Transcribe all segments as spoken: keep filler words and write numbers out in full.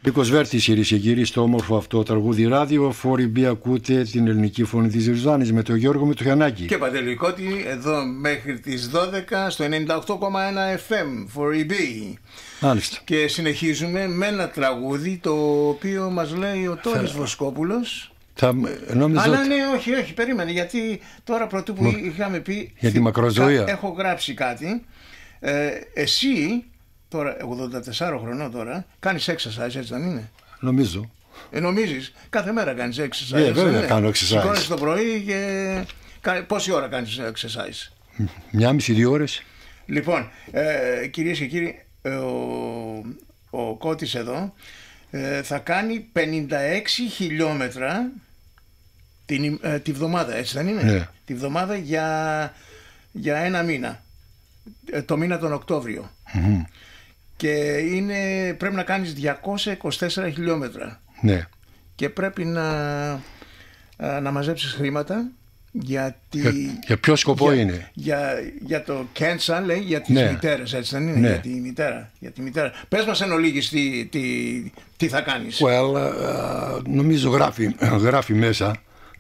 Νίκος Βέρτης, κυρίες και κύριοι, στο όμορφο αυτό τραγούδι ράδιο φορ μπι ακούτε την ελληνική φωνή της Ριζάνης με τον Γιώργο Μητρογιαννάκη και Παντελή Κώτη, εδώ μέχρι τις δώδεκα στο ενενήντα οκτώ κόμμα ένα εφ εμ φορ μπι. Μάλιστα. Και συνεχίζουμε με ένα τραγούδι το οποίο μας λέει ο Τόνης Θα... Βοσκόπουλος. Θα... Νόμιζα Αλλά ότι... ναι, όχι, όχι, περίμενε, γιατί τώρα πρωτού που Μ... είχαμε πει για τη μακροζωία έχω γράψει κάτι. ε, Εσύ τώρα, ογδόντα τεσσάρων χρονών τώρα, κάνεις exercise, έτσι δεν είναι? Νομίζω. Ε, νομίζεις, κάθε μέρα κάνεις exercise? Ναι, βέβαια κάνω exercise. Σηκώνεις το πρωί και πόση ώρα κάνεις exercise? Μια μισή, δύο ώρες. Λοιπόν, ε, κυρίες και κύριοι, ε, ο, ο Κώτης εδώ ε, θα κάνει πενήντα έξι χιλιόμετρα την, ε, τη βδομάδα, έτσι δεν είναι? Ναι. Τη βδομάδα για, για ένα μήνα, ε, το μήνα τον Οκτώβριο. Mm-hmm. Και είναι, πρέπει να κάνεις διακόσια είκοσι τέσσερα χιλιόμετρα. Ναι. Και πρέπει να, να μαζέψεις χρήματα. Γιατί, για, για ποιο σκοπό για, είναι? Για, για το Κέντσα, λέει, για τις ναι. μητέρες, έτσι δεν είναι? Ναι. Για τη μητέρα, για τη μητέρα. Πες μας εν ολίγης τι, τι, τι θα κάνεις. Well, uh, νομίζω γράφει, γράφει μέσα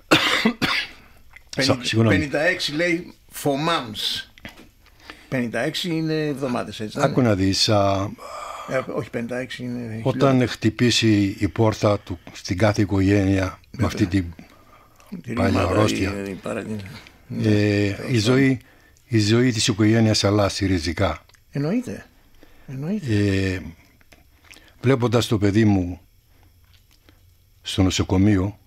πενήντα έξι λέει for moms. πενήντα έξι είναι εβδομάδες, έτσι. Άκου να δεις, α, ε, όχι, πενήντα έξι είναι όταν χιλιόμετρα. χτυπήσει η πόρτα του στην κάθε οικογένεια με, με αυτή την παλιά αρρώστια, η, ε, η, ζωή, η ζωή της οικογένειας αλλάζει ριζικά. Εννοείται, εννοείται. Ε, βλέποντας το παιδί μου στο νοσοκομείο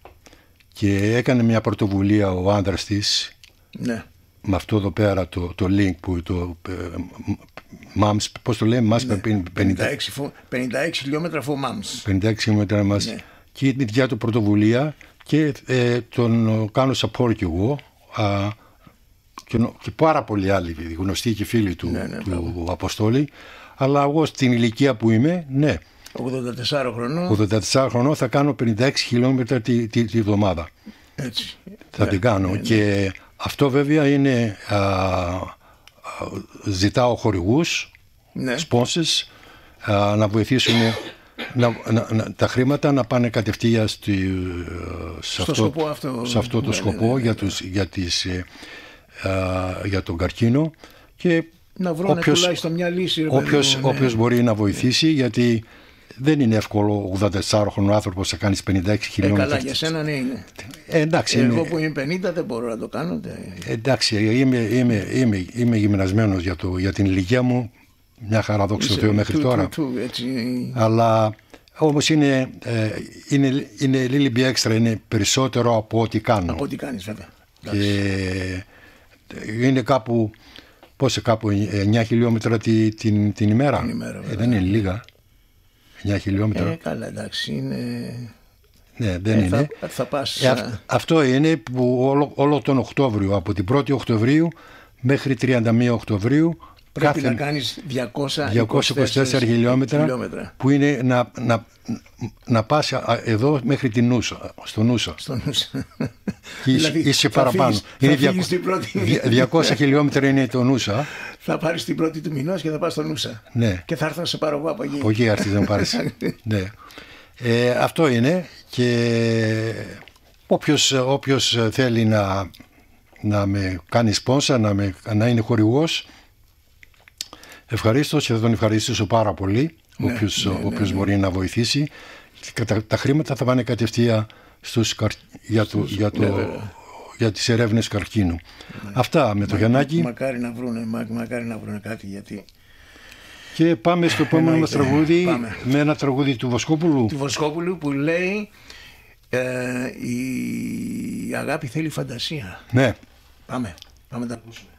και έκανε μια πρωτοβουλία ο άντρας της, ναι, με αυτό εδώ πέρα το, το link που το ε, moms, πώς το λέμε, μας, ναι, πενήντα έξι χιλιόμετρα for moms. πενήντα έξι χιλιόμετρα μας, ναι. Και η ίδια του πρωτοβουλία και ε, τον κάνω support κι εγώ, α, και, και πάρα πολλοί άλλοι γνωστοί και φίλοι του, ναι, ναι, του Αποστόλη, αλλά εγώ στην ηλικία που είμαι, ναι, ογδόντα τεσσάρων χρονών ογδόντα τεσσάρων χρονών θα κάνω πενήντα έξι χιλιόμετρα τη, τη, τη βδομάδα. Έτσι. Θα ναι, την κάνω, ναι, ναι. Και αυτό βέβαια είναι, α, α, ζητάω χορηγούς, ναι, sponsors, α, να βοηθήσουν να, να, να, τα χρήματα να πάνε κατευθείαν στη, σε, αυτό, αυτό, σε αυτό το ναι, σκοπό, ναι, ναι, ναι, για, τους, για, τις, α, για τον καρκίνο, και να βρουν τουλάχιστον μια λύση. Όποιος, ναι, όποιος μπορεί να βοηθήσει, γιατί δεν είναι εύκολο ογδόντα τεσσάροχρονο άνθρωπος να κάνεις πενήντα έξι χιλιόμετρα. Ε, καλά, για σένα ναι είναι. Ε, εντάξει, εγώ είμαι, που είμαι πενήντα δεν μπορώ να το κάνω. Ε, εντάξει, είμαι, είμαι, είμαι, είμαι γυμνασμένος για, το, για την ηλικία μου. Μια χαρά, δόξα τω Θεώ, μέχρι του, τώρα. του, του, έτσι. Αλλά όμως είναι, ε, είναι, είναι little bit extra, είναι περισσότερο από ό,τι κάνω. Από ό,τι κάνεις, βέβαια. Και είναι κάπου, πόσο, κάπου εννιά χιλιόμετρα την, την, την ημέρα. Την ημέρα ε, δεν είναι λίγα. εννιά χιλιόμετρα. Ε, καλά, εντάξει, είναι... Ναι, δεν ε, είναι. Θα, θα πας, ε, αυ, αυτό είναι που όλο, όλο τον Οκτώβριο, από την πρώτη Οκτωβρίου μέχρι τριάντα μία Οκτωβρίου, πρέπει κάθε, να κάνεις διακόσια είκοσι τέσσερα χιλιόμετρα, χιλιόμετρα, που είναι να, να, να πας εδώ μέχρι την Νούσα, στο Νούσα. Στο Νούσα. Δηλαδή, είσαι παραπάνω. Φύγεις, είναι διακόσια, πρώτη... διακόσια χιλιόμετρα είναι το Νούσα. Θα πάρεις την πρώτη του μηνός και θα πας στο Νούσα. Ναι. Και θα έρθω να σε πάρω εγώ από εκεί. Από εκεί έρθεις να πάρεις. Ναι. Ε, αυτό είναι, και όποιος, όποιος θέλει να, να με κάνει σπόνσα, να, με, να είναι χορηγός, ευχαρίστως, και θα τον ευχαριστήσω πάρα πολύ. Ναι, όποιος, ναι, όποιος ναι, μπορεί ναι. να βοηθήσει. Τα, τα χρήματα θα πάνε κατευθείαν στους, για, το, για, το, ναι, για τις ερεύνες καρκίνου. Ναι. Αυτά με το Γιαννάκη. Μακάρι να βρούνε, μα, μακάρι να βρούνε κάτι, γιατί... Και πάμε στο επόμενο μας τραγούδι, πάμε. Με ένα τραγούδι του Βοσκόπουλου. Του Βοσκόπουλου που λέει ε, η αγάπη θέλει φαντασία. Ναι. Πάμε, πάμε να τα ακούσουμε.